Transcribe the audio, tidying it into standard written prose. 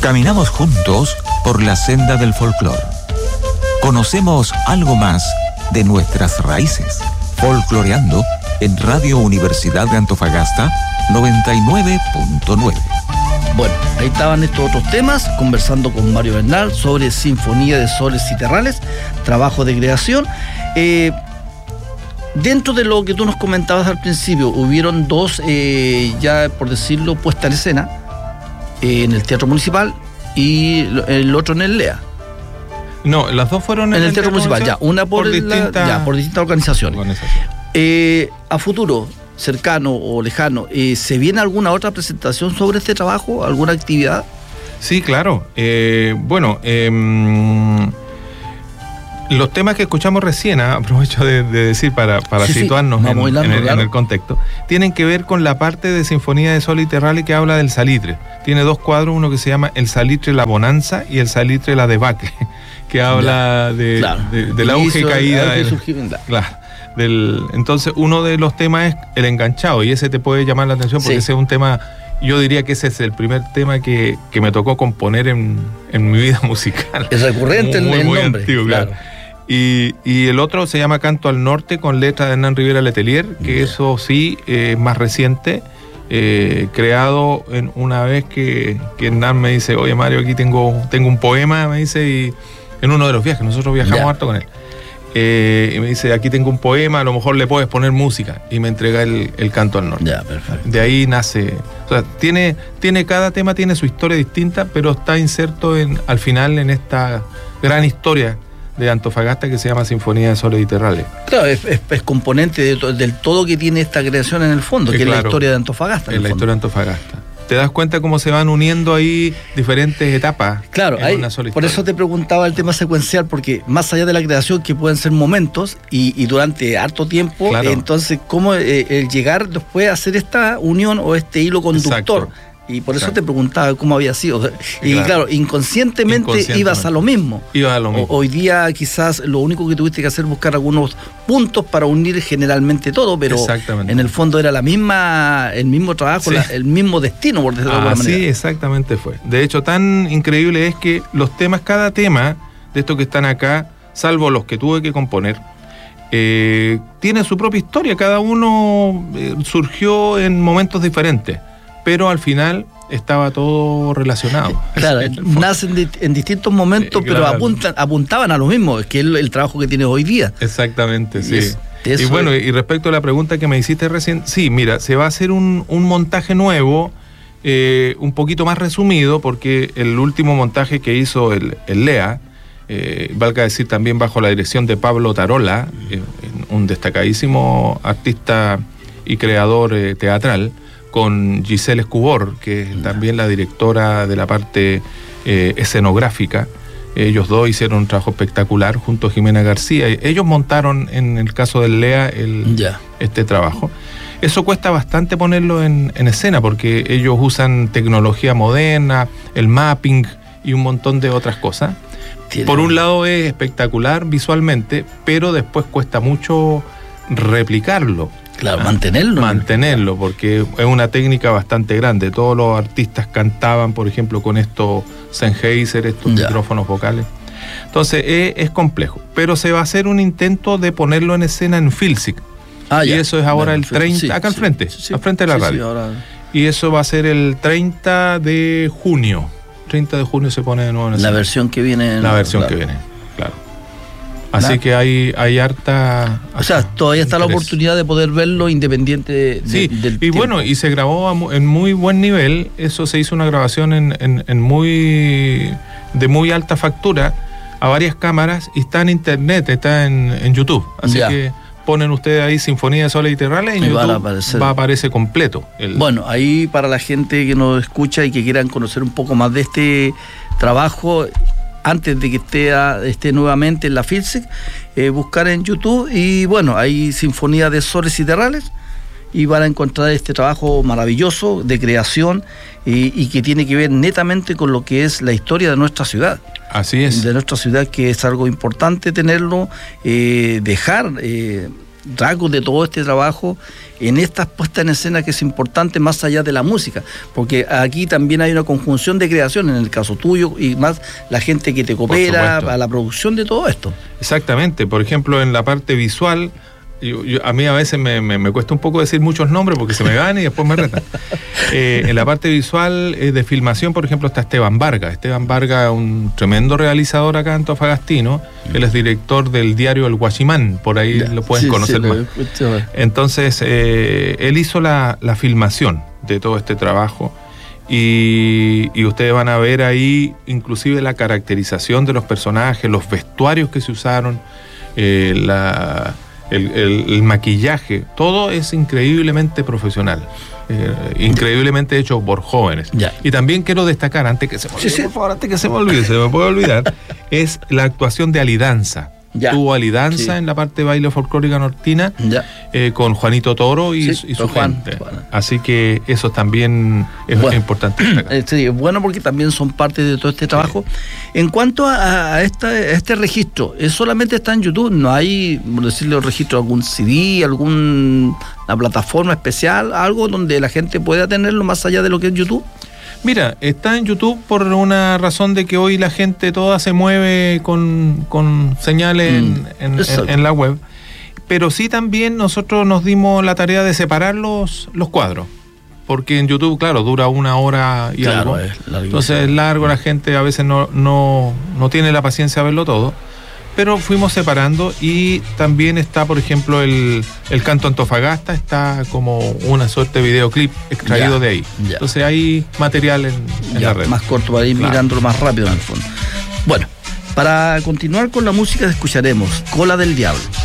Caminamos juntos por la senda del folclore. Conocemos algo más de nuestras raíces. Folcloreando en Radio Universidad de Antofagasta 99.9. Bueno, ahí estaban estos otros temas, conversando con Mario Bernal sobre Sinfonía de Soles y Terrales, trabajo de creación. Dentro de lo que tú nos comentabas al principio, hubieron dos, ya por decirlo, puestas en escena, en el Teatro Municipal y el otro en el LEA. No, las dos fueron en el Teatro Municipal, ya, una por distintas organizaciones. A futuro, cercano o lejano, ¿se viene alguna otra presentación sobre este trabajo, alguna actividad? Sí, claro. Los temas que escuchamos recién, aprovecho de decir para situarnos en el contexto, tienen que ver con la parte de Sinfonía de Soles y Terrales que habla del salitre. Tiene dos cuadros, uno que se llama El Salitre La Bonanza y El Salitre La Debacle, que habla del auge y caída. Entonces, uno de los temas es el enganchado, y ese te puede llamar la atención porque ese es un tema. Yo diría que ese es el primer tema que me tocó componer en mi vida musical. Es recurrente el nombre. Antiguo, claro. Y el otro se llama Canto al Norte, con letra de Hernán Rivera Letelier, que eso sí es más reciente, creado en una vez que Hernán me dice: oye, Mario, aquí tengo un poema, me dice, y en uno de los viajes, nosotros viajamos harto con él. Y me dice: aquí tengo un poema, a lo mejor le puedes poner música, y me entrega el Canto al Norte. Ya, perfecto. De ahí nace, o sea, cada tema tiene su historia distinta, pero está inserto al final en esta gran historia de Antofagasta que se llama Sinfonía de Soles y Terrales. Claro, es componente del todo que tiene esta creación en el fondo, que es la historia de Antofagasta. Es la historia de Antofagasta. Te das cuenta cómo se van uniendo ahí diferentes etapas. Claro, por eso te preguntaba el tema secuencial, porque más allá de la creación, que pueden ser momentos y durante harto tiempo, claro. Entonces cómo el llegar después a hacer esta unión o este hilo conductor. Exacto. Y por eso te preguntaba cómo había sido. Y claro, inconscientemente ibas a lo mismo. Hoy día quizás lo único que tuviste que hacer es buscar algunos puntos para unir generalmente todo, pero en el fondo era el mismo trabajo, el mismo destino, por decirlo de alguna manera. Sí, exactamente fue. De hecho, tan increíble es que cada tema de estos que están acá, salvo los que tuve que componer, tiene su propia historia. Cada uno surgió en momentos diferentes, pero al final estaba todo relacionado. Claro, nacen en distintos momentos, pero apuntaban a lo mismo, que es el trabajo que tienes hoy día. Exactamente, sí. Y bueno, y respecto a la pregunta que me hiciste recién, sí, mira, se va a hacer un montaje nuevo, un poquito más resumido, porque el último montaje que hizo el LEA, valga decir también bajo la dirección de Pablo Tarola, un destacadísimo artista y creador teatral, con Giselle Escubor, que es también la directora de la parte escenográfica. Ellos dos hicieron un trabajo espectacular junto a Jimena García. Ellos montaron, en el caso del LEA, este trabajo. Eso cuesta bastante ponerlo en escena, porque ellos usan tecnología moderna, el mapping y un montón de otras cosas. Por un lado es espectacular visualmente, pero después cuesta mucho replicarlo. Claro, mantenerlo, porque es una técnica bastante grande. Todos los artistas cantaban, por ejemplo, con estos Sennheiser, estos micrófonos vocales. Entonces es complejo, pero se va a hacer un intento de ponerlo en escena en Filsic. Y eso es ahora el 30, acá al frente, al frente de la radio. Y eso va a ser el 30 de junio. 30 de junio se pone de nuevo en escena. La versión que viene. Que viene, claro. Así que hay harta... O sea, todavía está la oportunidad de poder verlo independiente del tiempo. Bueno, y se grabó en muy buen nivel. Eso se hizo una grabación de muy alta factura a varias cámaras, y está en internet, está en YouTube. Así que ponen ustedes ahí Sinfonía de Soles y Terrales, y en YouTube va a aparecer completo. Bueno, ahí para la gente que nos escucha y que quieran conocer un poco más de este trabajo, antes de que esté nuevamente en la Filsic, buscar en YouTube, y bueno, hay Sinfonía de Soles y Terrales, y van a encontrar este trabajo maravilloso de creación y que tiene que ver netamente con lo que es la historia de nuestra ciudad. Así es. De nuestra ciudad, que es algo importante tenerlo, dejar rasgos de todo este trabajo en esta puesta en escena que es importante más allá de la música, porque aquí también hay una conjunción de creación en el caso tuyo y más la gente que te coopera a la producción de todo esto. Exactamente, por ejemplo en la parte visual, a mí a veces me cuesta un poco decir muchos nombres porque se me van y después me retan. En la parte visual de filmación, por ejemplo, está Esteban Vargas. Esteban Vargas, un tremendo realizador acá antofagastino. Él es director del diario El Guachimán, por ahí lo pueden conocer más. Entonces, él hizo la filmación de todo este trabajo y ustedes van a ver ahí inclusive la caracterización de los personajes, los vestuarios que se usaron, el maquillaje, todo es increíblemente profesional, increíblemente hecho por jóvenes. Y también quiero destacar, antes que se me olvide, por favor, antes que se me olvide, se me puede olvidar, es la actuación de Alidanza. Tuvo Alidanza en la parte de baile folclórica nortina con Juanito Toro y su gente. Así que eso también es importante destacar. Sí, es bueno porque también son parte de todo este trabajo. En cuanto a este registro, ¿solamente está en YouTube? ¿No hay, por decirle, registro algún CD, alguna plataforma especial, algo donde la gente pueda tenerlo más allá de lo que es YouTube? Mira, está en YouTube por una razón de que hoy la gente toda se mueve con señales en la web, pero sí también nosotros nos dimos la tarea de separar los cuadros, porque en YouTube, claro, dura 1 hora y algo, entonces es largo, la gente a veces no tiene la paciencia de verlo todo, pero fuimos separando y también está, por ejemplo, el Canto Antofagasta, está como una suerte de videoclip extraído de ahí. Entonces hay material en la red. Más corto para ir mirándolo más rápido en el fondo. Bueno, para continuar con la música escucharemos Cola del Diablo.